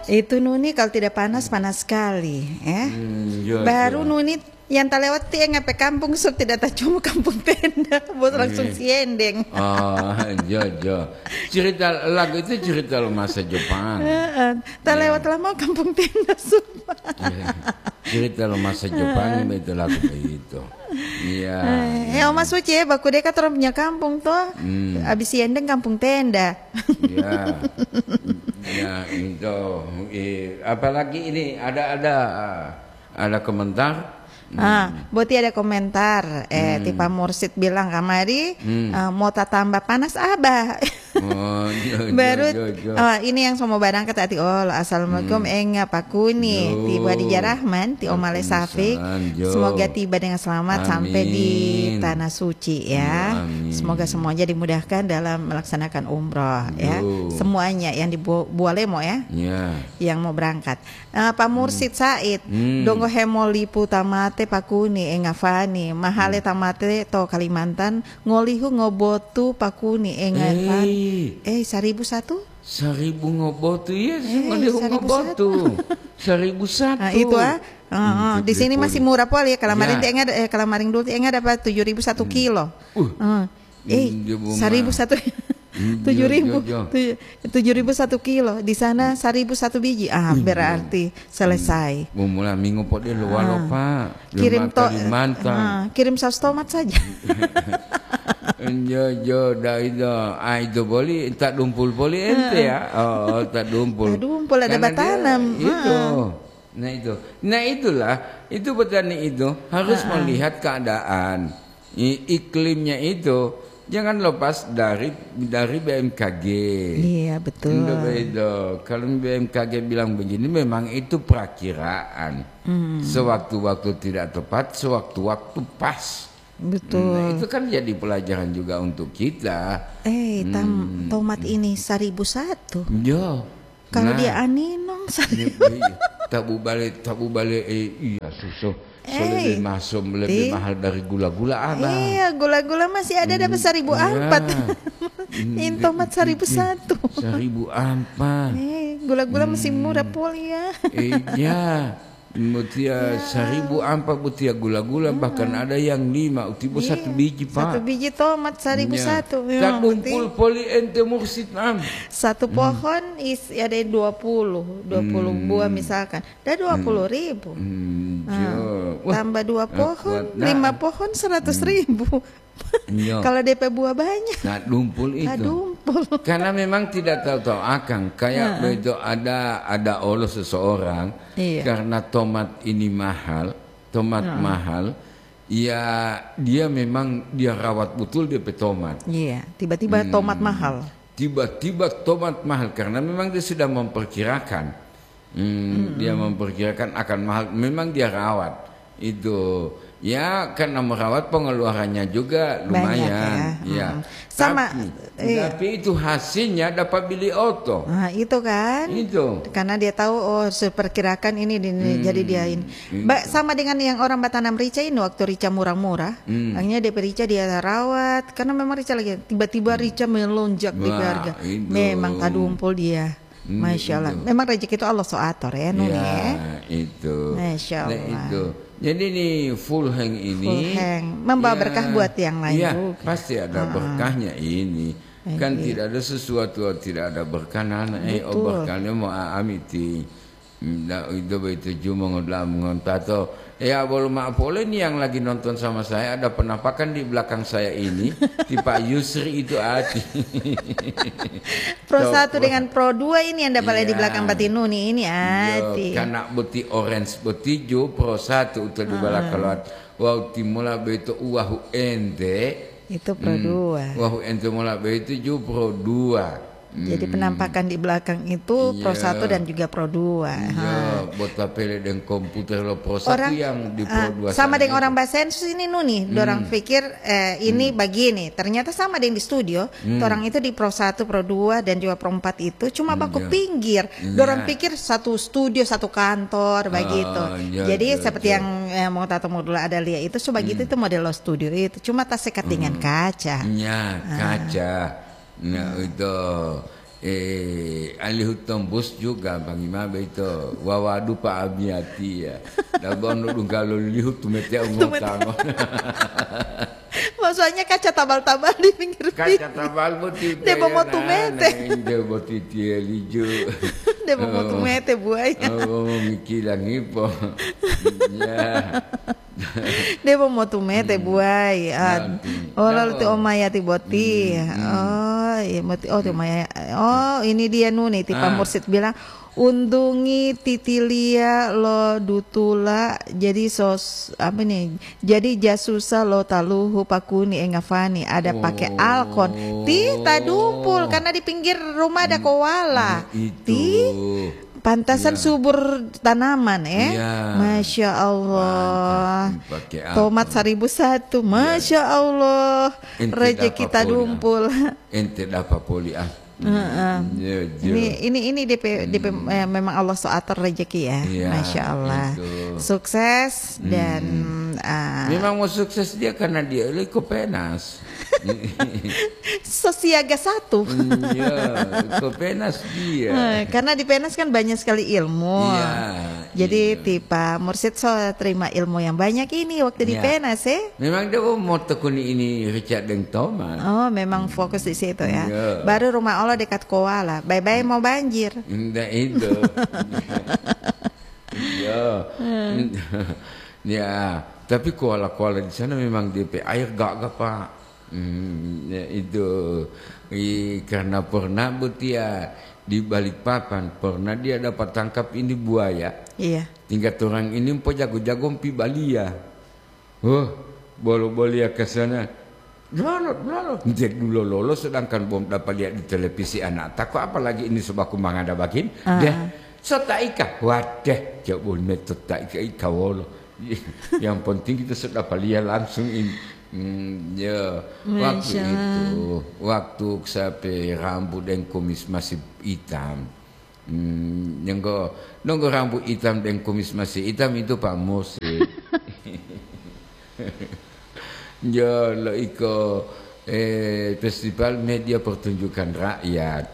Itu Nuni kalau tidak panas panas sekali, ya. Ya, Baru ya. Nuni yang tak lewat yang ngape kampung so tidak tak cuma kampung tenda, bos langsung siendeng. Ya, ya. Cerita lagu itu cerita lo masa Jepang. Tak lewat lama kampung tenda semua. Ya. Cerita lo masa Jepang itu lagu itu. Iya. Oma Suci ya, baku deka orang punya kampung tuh. Abis siendeng kampung tenda. Ya. Ya itu. Apalagi ini ada komentar. Boti ada komentar. Tipa Mursid bilang kamari mau tak tambah panas abah. Baru ini yang semua barang kata ti assalamualaikum enga paku nih tiba di Jarahman ti Omale Safik. Semoga tiba dengan selamat sampai di tanah suci ya. Semoga semuanya dimudahkan dalam melaksanakan umroh ya. Semuanya yang di Bualemo ya. Yang mau berangkat. Pak Mursid Said donggo hemo lipu tamate pakuni engafani mahale tamate to Kalimantan ngolihu ngobotu pakuni engafani 1.001 ngobotu ya ngolihu ngobotu 1.001 itu di sini masih murah poli ya kalau maring dulu enggak dapat 7.001 kilo 1.001 7.001 kilo di sana 1.001 biji berarti selesai. Mulai minggu pot dia luar Pak. Kirim saus tomat saja. Itu boleh tak dumpul boleh ente ya. Tak dumpul. Ada batanam. Nah itulah itu petani itu harus melihat keadaan iklimnya itu. Jangan lepas dari BMKG. Iya betul. Kalau BMKG bilang begini, memang itu perakiraan. Sewaktu-waktu tidak tepat, sewaktu-waktu pas. Betul. Nah, itu kan jadi pelajaran juga untuk kita. Tomat ini 1.001. Ya. Kalau dia aninong tabu balik iya susu. Lebih mahal dari gula-gula abang. Iya, gula-gula masih ada dapat 1.004. Ini tomat 1.001. 1.004. Gula-gula masih murah poli ya. Iya. Mutia 1.004 butia gula-gula bahkan ada yang 5 tiba 1 biji Pak. 1 biji tomat 1.001. Tak kumpul poli ente Mursid am. Satu pohon ada 20 buah misalkan. Dah 20.000. Tambah 2 pohon, 5 pohon 100.000. Kalau DP buah banyak. Nah dumpul itu. Karena memang tidak tahu akan kayak begitu ada Allah seseorang karena tomat ini mahal, mahal. Ya dia memang dia rawat betul DP tomat. Iya, tiba-tiba tomat mahal. Tiba-tiba tomat mahal karena memang dia sudah memperkirakan. Dia memperkirakan akan mahal. Memang dia rawat itu. Ya karena merawat pengeluarannya juga lumayan ya. Sama tapi itu hasilnya dapat beli oto. Nah itu kan itu karena dia tahu seperkirakan ini jadi dia ini sama dengan yang orang Batanam rica ini waktu rica murah-murah akhirnya DP rica dia rawat karena memang rica lagi tiba-tiba rica melonjak di harga memang kadumpul dia. Masya Allah, memang rezeki itu Allah soator ya Nuni ya. Itu. Masya Allah. Itu. Jadi nih full hang ini membawa berkah buat yang lain. Iya, pasti ada berkahnya ini. Kan tidak ada sesuatu tidak ada berkah berkahnya mau amiti. Itu cuma ngontato. Ya belum boleh nih yang lagi nonton sama saya ada penampakan di belakang saya ini tipe Yusri itu hati. Pro 1 dengan Pro 2 ini yang dapat di belakang batin Nuni ini hati. Karena beti orange beti jo Pro 1 untuk di belakang wow timula beto wahu ente itu Pro 2. Wahu ente mula beto jo Pro 2. Jadi penampakan di belakang itu Pro 1 dan juga Pro 2. Iya, buat tapele dan komputer lo Pro 1 yang di Pro 2. Sama dengan orang Basensus ini Nuni, orang pikir ini begini. Ternyata sama dengan di studio, orang itu di Pro 1, Pro 2 dan juga Pro 4 itu cuma baku pinggir. Orang pikir satu studio, satu kantor begitu. Jadi seperti yang mau tato modul ada lihat itu coba gitu itu model lo studio itu cuma tas sekat dengan kaca. Iya, kaca. Nah itu alih tembus juga bang Imam itu wawadu Pak Abiati ya. Dabon lu kalau lihut tumetia ngotang. Maksudnya kaca tabal-tabal di pinggir kaca tabal boti. Dia mau tumete. Dia boti dia lijo. Dia mau tumete buaya. Oh mikiran ipo. Ya. Dia mau tumete buaya. Oh lalu ti omaya ti boti. Oh iya mati oh ti omaya. Oh ini dia nih Pak Mursid bilang undungi titilia lo dutula jadi sos apa nih jadi jasusa lo taluhu pakuni engafani ada pakai alkon tita dumpul karena di pinggir rumah ada koala pantasan subur tanaman Masya Allah tomat 1001 Masya Allah rezeki kita dumpul ente dapat poli Ini DP memang Allah atur rezeki ya, Masya Allah. Sukses dan memang mau sukses dia karena dia leko penas. Sosiaga satu. Iya, penas dia. Karena di penas kan banyak sekali ilmu. Jadi tipe Mursid terima ilmu yang banyak ini waktu di penas Memang dia mau tekuni ini Richard dan Thomas. Oh, memang fokus di situ ya. Baru rumah Allah dekat koala. Bye-bye mau banjir. Enggak itu. Ya, tapi koala-koala di sana memang DP air gak Pak. Ya, itu karena pernah betia di Balikpapan pernah dia dapat tangkap ini buaya. Iya. Tingkat orang ini po jago-jago pi balia. Bolo-bolia ke sana. Lalot. Jadi dulu lolos sedangkan bom dapat lihat di televisi anak. Takut apalagi ini sebab kumbang ada bakin. Deh, so tak ika. Wadah, jauh metode tak ika wolo. Yang penting kita sudah dapat lihat langsung ini. Waktu sampai rambut dan kumis masih hitam. Nunggu rambut hitam dan kumis masih hitam itu Pak Mursid. Ya lo iko festival media pertunjukan rakyat.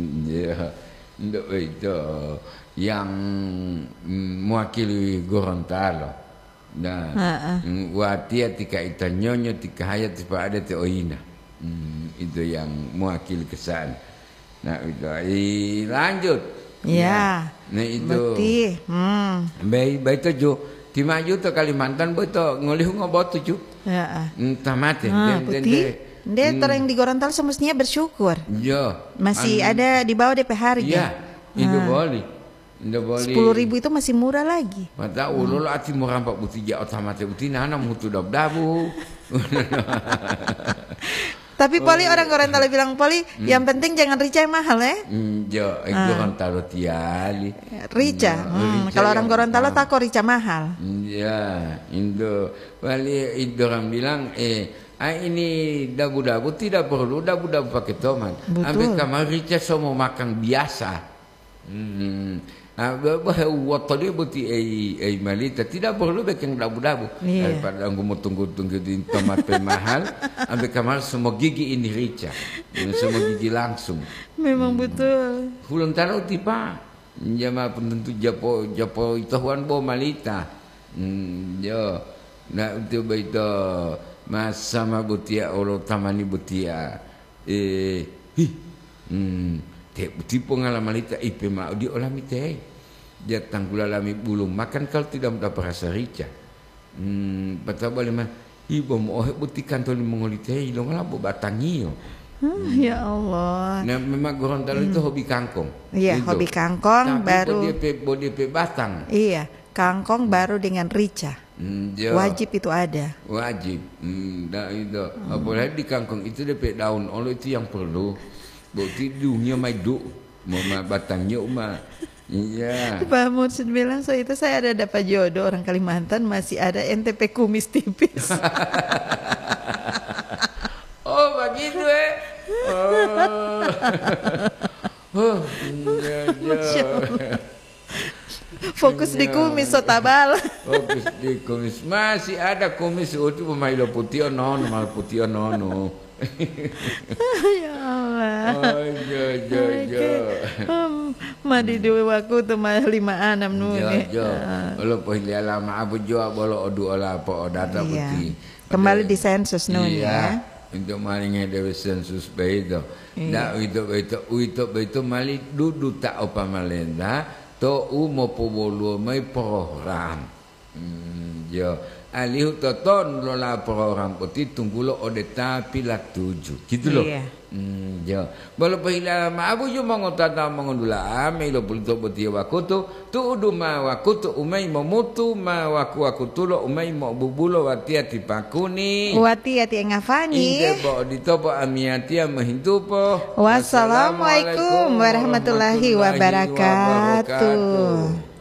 Itu yang mewakili Gorontalo. Nah, watia tika ita nyonyo tika hayat tipa ada te oina. Itu yang mewakili kesan. Nah, itu lanjut. Ya. Nah, itu. Baik jo. Ti maju to Kalimantan beto ngolih ngobot tuju. Tamate. Putih. Dia yang di Gorontalo semestinya bersyukur. Masih ada di bawah DP harga. Iya. Itu boleh. 10.000 itu masih murah lagi. Mata ulul ati murah 4 butiga otomatis butina ana mutu dabu. Tapi Poli orang Gorontalo bilang Poli yang penting jangan rica yang mahal Gorontalo tiali. Rica. Kalau orang Gorontalo takut rica mahal. Ya, Indo. Wali orang bilang ini dabu-dabu tidak perlu dabu-dabu pakai tomat. Ambil kamar rica semua makan biasa. Waktu dia buti malita tidak perlu bikin dabu-dabu daripada aku mau tunggu di tomat mahal ambil kamar semua gigi ini rica semua gigi langsung memang betul hulun taruh tipa jama penentu japo itahuan bo malita nah itu beito mas sama butia olo tamani butia Ti pengalaman itu ipe mau diolami teh. Dia tanggul alami bulung makan kalau tidak mendapat rasa rica. Patah balik mah ibu mau butikan tuh mengoli teh lo ngalabu batangio. Ya Allah. Nah memang Gorontalo itu hobi kangkong. Iya hobi kangkong. Tapi baru bodi batang. Iya kangkong baru dengan rica. Wajib itu ada. Wajib. Nah itu apalagi di kangkong itu DP daun olo itu yang perlu. Bukti dunia maidu mau batangnya iya. Pak Mursid bilang itu saya ada dapat jodoh orang Kalimantan masih ada NTP kumis tipis. Oh begitu Fokus di kumis so tabal. Fokus di kumis masih ada kumis itu pemailo putih nono mal putih nono. Ya Allah. Madi dua waktu tu mah 5 anam nu. Kalau pahili lama abu jua bolo odu ola po data putih. Kembali di sensus nu ya. Untuk malingnya dari sensus begitu. Dak itu mali dudu tak apa malenda to umo pobolo mai program. Jo alih toton lola program putih tunggu lo odeta pilat 7 gitu loh. Jo bolo pahila ma abu jo mangotata mangondula ame lo pulto putih wakutu tu uduma wakutu umai momutu ma waku lo umai mo bubulo watiati pakuni watiati ngafani inde bo ditopo amiati mahintupo. Wassalamualaikum warahmatullahi wabarakatuh.